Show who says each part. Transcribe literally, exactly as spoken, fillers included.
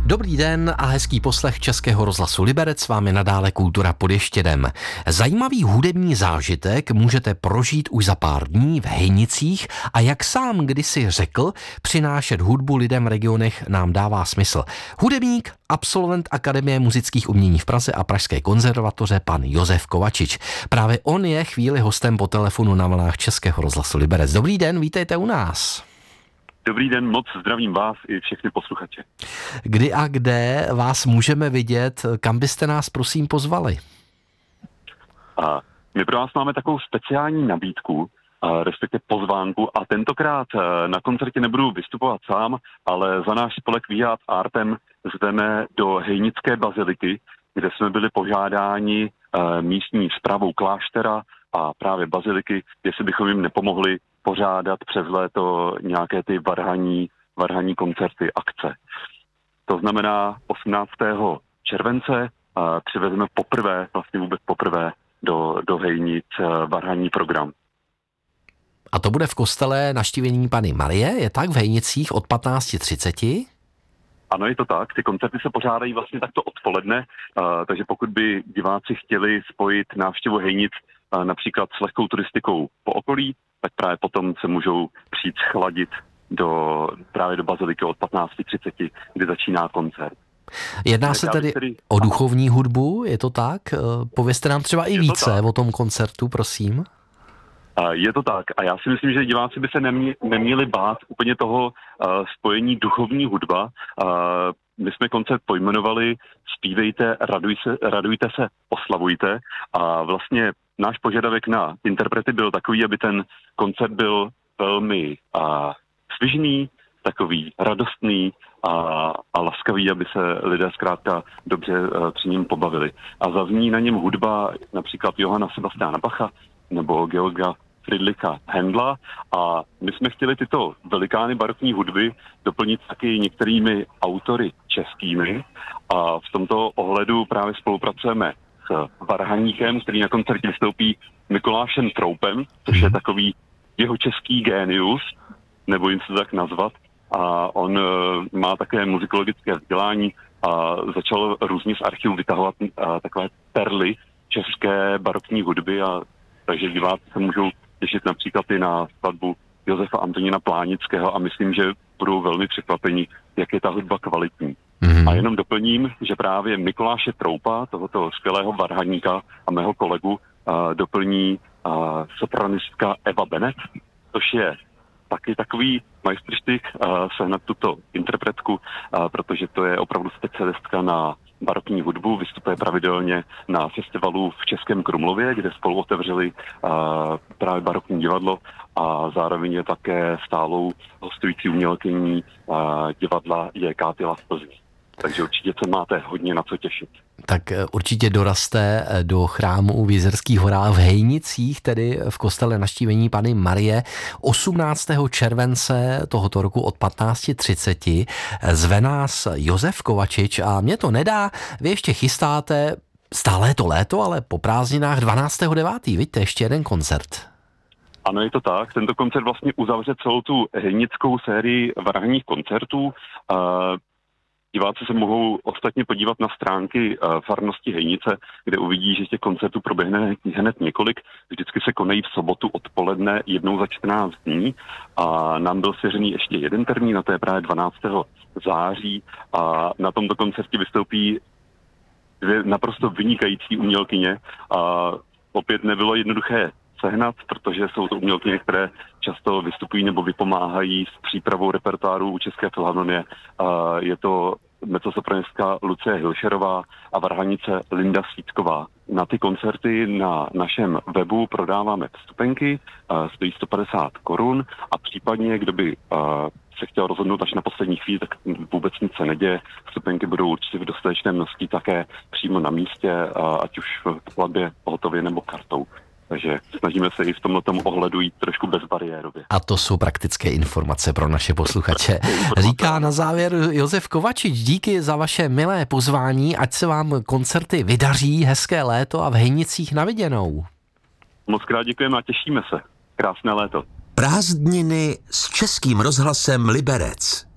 Speaker 1: Dobrý den a hezký poslech Českého rozhlasu Liberec, s vámi nadále Kultura pod Ještědem. Zajímavý hudební zážitek můžete prožít už za pár dní v Hejnicích a jak sám kdysi řekl, přinášet hudbu lidem v regionech nám dává smysl. Hudebník, absolvent Akademie muzických umění v Praze a Pražské konzervatoře pan Josef Kovačič. Právě on je chvíli hostem po telefonu na vlnách Českého rozhlasu Liberec. Dobrý den, vítejte u nás.
Speaker 2: Dobrý den, moc zdravím vás i všechny posluchače.
Speaker 1: Kdy a kde vás můžeme vidět, kam byste nás prosím pozvali?
Speaker 2: A my pro vás máme takovou speciální nabídku, respektive pozvánku a tentokrát na koncertě nebudu vystupovat sám, ale za náš spolek Výjat Artem zveme do Hejnické baziliky, kde jsme byli požádáni místní správou kláštera a právě baziliky, jestli bychom jim nepomohli pořádat přes léto nějaké ty varhaní, varhaní koncerty, akce. To znamená osmnáctého července a přivezeme poprvé, vlastně vůbec poprvé do, do Hejnic varhaní program.
Speaker 1: A to bude v kostele Navštívení Panny Marie, je tak v Hejnicích od patnáct třicet?
Speaker 2: Ano, je to tak. Ty koncerty se pořádají vlastně takto odpoledne, uh, takže pokud by diváci chtěli spojit návštěvu Hejnic uh, například s lehkou turistikou po okolí, tak právě potom se můžou přijít schladit do, právě do baziliky od patnáct třicet, kdy začíná koncert.
Speaker 1: Jedná se tedy, tedy o duchovní hudbu, je to tak? Povězte nám třeba i více o tom koncertu, prosím.
Speaker 2: Je to tak a já si myslím, že diváci by se nemě, neměli bát úplně toho uh, spojení duchovní hudba. Uh, my jsme koncert pojmenovali Zpívejte, raduj se, radujte se, oslavujte a vlastně náš požadavek na interprety byl takový, aby ten koncert byl velmi uh, svižný, takový radostný a, a laskavý, aby se lidé zkrátka dobře uh, při něm pobavili. A zazní na něm hudba například Johana Sebastiana Bacha nebo Georga Friedricha Händla a my jsme chtěli tyto velikány barokní hudby doplnit taky některými autory českými a v tomto ohledu právě spolupracujeme s varhaníkem, který na koncertě vystoupí Mikulášem Troupem, což je takový jeho český génius, nebojím se tak nazvat, a on uh, má také muzikologické vzdělání a začal různě z archivu vytahovat uh, takové perly české barokní hudby a takže diváci se můžou těšit například i na skladbu Josefa Antonína Plánického a myslím, že budou velmi překvapení, jak je ta hudba kvalitní. Mm-hmm. A jenom doplním, že právě Mikuláše Troupa, tohoto skvělého varhaníka a mého kolegu, uh, doplní uh, sopranistka Eva Bennett, což je taky takový majstrštyk uh, sehnat tuto interpretku, uh, protože to je opravdu specialistka na barokní hudbu, vystupuje pravidelně na festivalu v Českém Krumlově, kde spolu otevřeli uh, právě barokní divadlo a zároveň je také stálou hostující umělkyní uh, divadla J K Tyla v Plzni. Takže určitě se máte hodně na co těšit.
Speaker 1: Tak určitě doraste do chrámu v Jizerských horách v Hejnicích, tedy v kostele Navštívení Panny Marie osmnáctého července tohoto roku od patnáct třicet. Zve nás Josef Kovačič a mě to nedá, vy ještě chystáte, stále je to léto, ale po prázdninách dvanáctého devátého Vidíte, ještě jeden koncert.
Speaker 2: Ano, je to tak. Tento koncert vlastně uzavře celou tu hejnickou sérii varhaních koncertů. Diváci se mohou ostatně podívat na stránky uh, farnosti Hejnice, kde uvidí, že těch koncertů proběhne hned několik. Vždycky se konají v sobotu odpoledne jednou za čtrnáct dní a nám byl svěřený ještě jeden termín, a to je právě dvanáctého září a na tomto koncertě vystoupí dvě naprosto vynikající umělkyně a opět nebylo jednoduché sehnat, protože jsou to umělkyně, které často vystupují nebo vypomáhají s přípravou repertoáru u České filharmonie. Je to mezzosopranistka Lucie Hilšerová a varhanice Linda Svítková. Na ty koncerty na našem webu prodáváme vstupenky, stojí sto padesát korun a případně, kdo by se chtěl rozhodnout až na poslední chvíli, tak vůbec nic se neděje. Vstupenky budou určitě v dostatečné množství také přímo na místě, ať už v platbě hotově nebo kartou. Takže snažíme se i v tomto ohledu jít trošku bezbariérově.
Speaker 1: A to jsou praktické informace pro naše posluchače. Říká na závěr Josef Kovačič, díky za vaše milé pozvání, ať se vám koncerty vydaří, hezké léto a v Hejnicích na viděnou.
Speaker 2: Moc krát děkujeme a těšíme se. Krásné léto.
Speaker 3: Prázdniny s Českým rozhlasem Liberec.